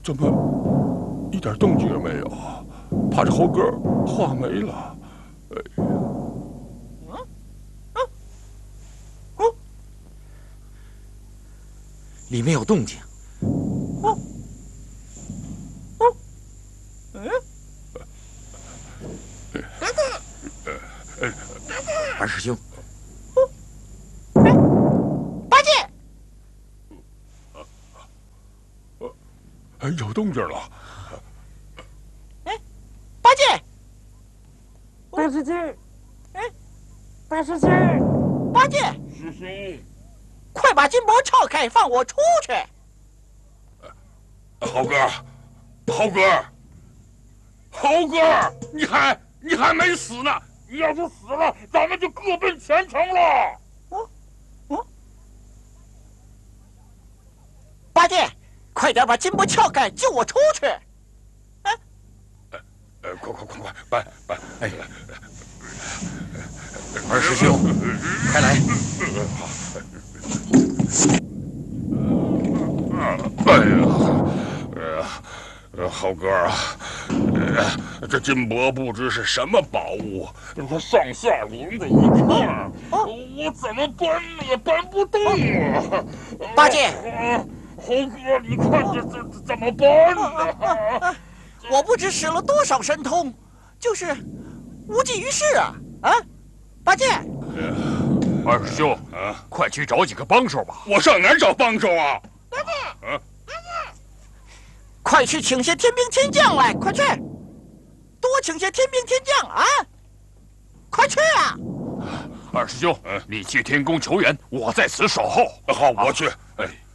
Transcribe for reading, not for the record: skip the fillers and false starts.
怎么一点动静也没有？怕这猴哥话没了。哎呀！ 里面有动静。二师兄， 八戒， 有动静了。 八戒， 大师兄，大师兄， 八戒， 师兄， 快把金箔撬开，放我出去！ 猴哥，猴哥，猴哥，你还没死呢！你要是死了，咱们就各奔前程了。 八戒，快点把金箔撬开，救我出去！ 快，搬！哎呀， 二师兄，快来！ 猴哥啊，这金箔不知是什么宝物，它上下连在一块儿，我怎么搬也搬不动啊！ 八戒， 猴哥，你看这怎么办呢？ 我不知使了多少神通，就是无济于事啊！八戒， 二师兄啊，快去找几个帮手吧。 我上哪儿找帮手啊？ 八戒，快去请些天兵天将来！快去，多请些天兵天将啊！快去啊！ 二师兄，你去天宫求援，我在此守候。 好，我去。哎。